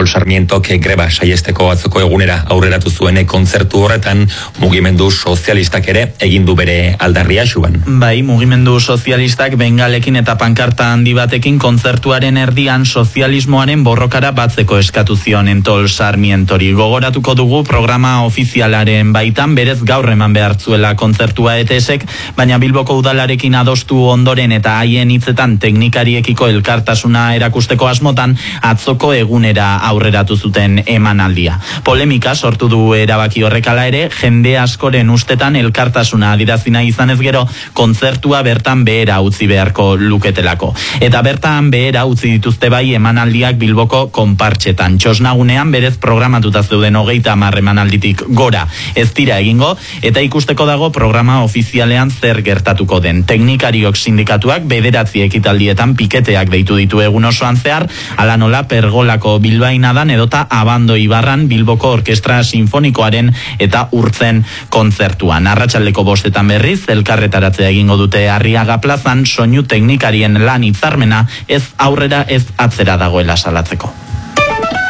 Tol Sarmientok greba saiesteko atzoko egunera aurreratu zuen kontzertu horretan mugimendu sozialistak ere egin du bere aldarria, Xuan. Bai, mugimendu sozialistak bengalekin eta pankarta handi batekin kontzertuaren erdian sozialismoaren borrokara batzeko eskatu zionen Tol Sarmientori. Gogoratuko dugu programa ofizialaren baitan berez gaur eman behartzuela kontzertua ETSek, baina Bilboko udalarekin adostu ondoren eta haien hitzetan teknikariekiko elkartasuna erakusteko asmotan atzoko egunera aurreratu zuten emanaldia. Polemika sortu du erabaki horrekala ere, jende askoren ustetan elkartasuna adirazina izanez gero kontzertua bertan behera utzi beharko luketelako. Eta bertan behera utzi dituzte bai emanaldiak Bilboko konpartxetan. Txosnagunean berez programatuta zeuden 30 emanalditik gora ez dira egingo, eta ikusteko dago programa ofizialean zer gertatuko den. Teknikariok sindikatuak 9 ekitaldietan piketeak deitu ditu egun osoan zehar, ala nola Pergolako Bilbainadan edota Abando Ibarran Bilboko Orkestra Sinfonikoaren eta Urtzen kontzertuan. Arratsaldeko 5 berriz, elkarretaratzea egingo dute Arriaga plazan, soinu teknikarien lan hitzarmena ez aurrera ez atzera dagoela salatzeko.